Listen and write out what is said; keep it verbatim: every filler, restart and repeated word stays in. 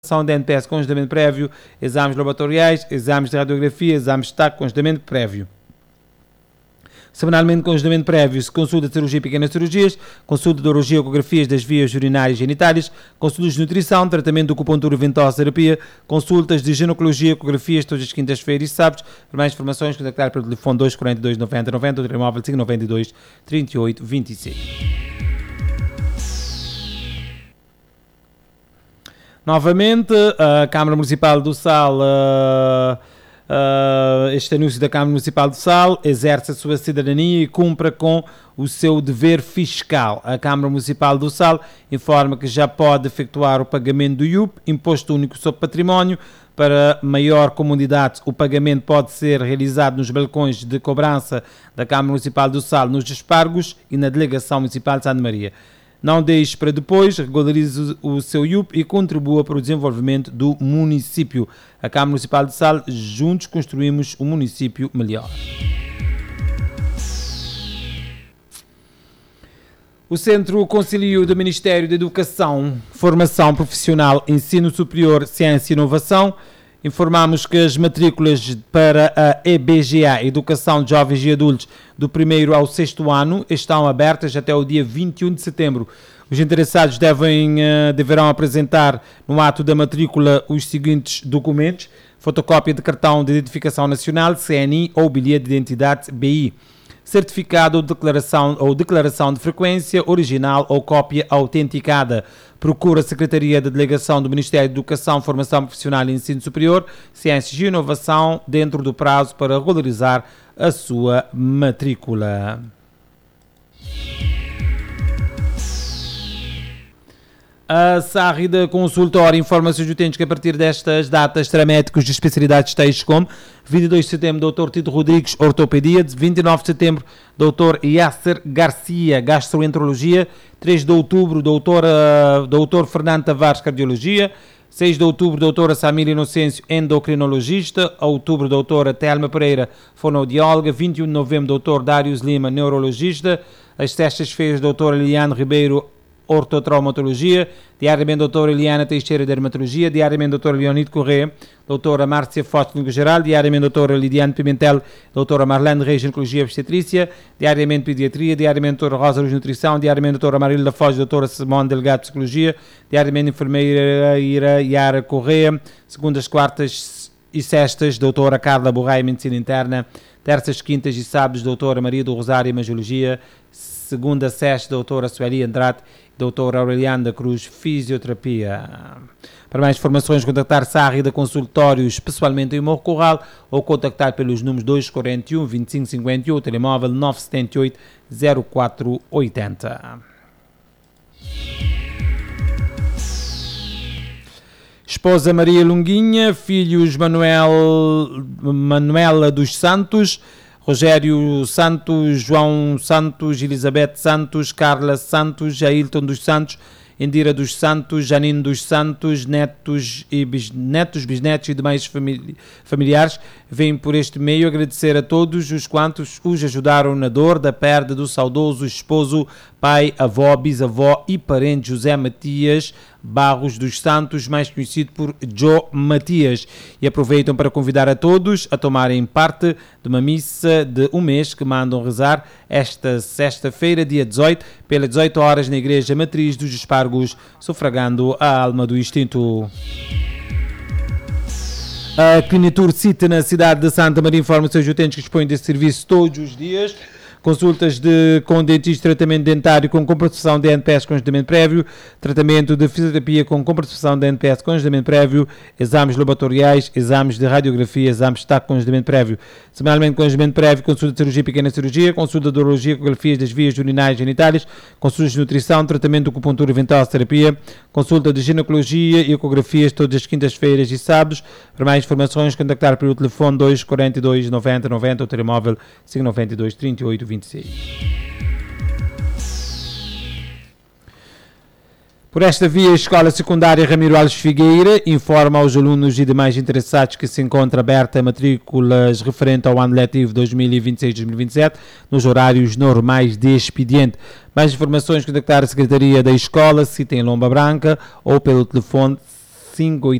de N P S com agendamento prévio, exames laboratoriais, exames de radiografia, exames de taco com agendamento prévio. Semanalmente com agendamento prévio, se consulta de cirurgia e pequenas cirurgias, consulta de urologia, ecografias das vias urinárias e genitais, consultas de nutrição, tratamento de acupuntura, ventosa, terapia, consultas de ginecologia, ecografias todas as quintas-feiras e sábados. Para mais informações, contactar pelo telefone dois quatro dois, nove zero nove zero, o telemóvel cinco nove dois, três oito dois seis. Novamente, a Câmara Municipal do Sal, uh, uh, este anúncio da Câmara Municipal do Sal, exerce a sua cidadania e cumpra com o seu dever fiscal. A Câmara Municipal do Sal informa que já pode efetuar o pagamento do I U P, Imposto Único sobre Património. Para maior comodidade, o pagamento pode ser realizado nos balcões de cobrança da Câmara Municipal do Sal, nos Espargos e na Delegação Municipal de Santa Maria. Não deixe para depois, regularize o seu I U P e contribua para o desenvolvimento do município. A Câmara Municipal de Sal, juntos construímos um município melhor. O Centro Concílio do Ministério da Educação, Formação Profissional, Ensino Superior, Ciência e Inovação, informamos que as matrículas para a E B G A, Educação de Jovens e Adultos, do primeiro ao sexto ano, estão abertas até o dia vinte e um de setembro. Os interessados devem, deverão apresentar no ato da matrícula os seguintes documentos: fotocópia de cartão de identificação nacional, C N I ou bilhete de identidade B I, certificado ou declaração, ou declaração de frequência original ou cópia autenticada. Procura a Secretaria da Delegação do Ministério da Educação, Formação Profissional e Ensino Superior, Ciências e Inovação, dentro do prazo para regularizar a sua matrícula. A Sárrida Consultório informa seus utentes que a partir destas datas terá médicos de especialidades tais como vinte e dois de setembro, doutor Tito Rodrigues, Ortopedia, vinte e nove de setembro, doutor Yasser Garcia, Gastroenterologia, três de outubro, doutor, uh, doutor Fernando Tavares, Cardiologia, seis de outubro, doutora Samira Inocêncio, Endocrinologista, outubro, doutora Telma Pereira, Fonoaudióloga, vinte e um de novembro, doutor Darius Lima, Neurologista, às sextas-feiras, doutora Liliane Ribeiro, Ortotraumatologia, diariamente doutora Eliana Teixeira, Dermatologia, diariamente doutora Leonide Corrêa, doutora Márcia Forte, Clínico Geral, diariamente doutora Lidiane Pimentel, doutora Marlene Reis, Ginecologia e Obstetrícia, diariamente Pediatria, diariamente doutora Rosa Luz, Nutrição, diariamente doutora Marília Foz, doutora Simone Delgado, Psicologia, diariamente enfermeira Ira Yara Corrêa, segundas, quartas e sextas, doutora Carla Borraia, Medicina Interna, terças, quintas e sábados, doutora Maria do Rosário, Imagiologia, segunda, sexta, doutora Sueli Andrade, doutora Aureliana da Cruz, Fisioterapia. Para mais informações, contactar Sárrida Consultórios pessoalmente em Morro Corral ou contactar pelos números dois quatro um, vinte e cinco cinquenta e um, telemóvel nove sete oito, zero quatro oito zero. Esposa Maria Lunguinha, filhos Manuel, Manuela dos Santos, Rogério Santos, João Santos, Elizabeth Santos, Carla Santos, Ailton dos Santos, Indira dos Santos, Janine dos Santos, netos e bisnetos, bisnetos e demais famili- familiares, vêm por este meio agradecer a todos os quantos os ajudaram na dor da perda do saudoso esposo, pai, avó, bisavó e parente José Matias Barros dos Santos, mais conhecido por Joe Matias, e aproveitam para convidar a todos a tomarem parte de uma missa de um mês que mandam rezar esta sexta-feira, dia dezoito, pelas dezoito horas na Igreja Matriz dos Espargos, sufragando a alma do extinto. A Clinitur City na cidade de Santa Maria informa os seus utentes que dispõem desse serviço todos os dias. Consultas de, com dentista, tratamento dentário com compensação de N P S com agendamento prévio, tratamento de fisioterapia com compensação de N P S com agendamento prévio, exames laboratoriais, exames de radiografia, exames de taco com agendamento prévio. Semanalmente com agendamento prévio, consulta de cirurgia e pequena cirurgia, consulta de urologia, ecografias das vias urinárias e genitais, consultas de nutrição, tratamento de acupuntura, ventosa, terapia, consulta de ginecologia e ecografias todas as quintas-feiras e sábados. Para mais informações, contactar pelo telefone dois quatro dois, nove zero nove zero, ou telemóvel cinco nove dois, três oito vinte e seis. Por esta via, a Escola Secundária Ramiro Alves Figueira informa aos alunos e demais interessados que se encontra aberta a matrículas referente ao ano letivo dois mil e vinte e seis dois mil e vinte e sete nos horários normais de expediente. Mais informações, contactar a Secretaria da Escola, Cita em Lomba Branca, ou pelo telefone cinco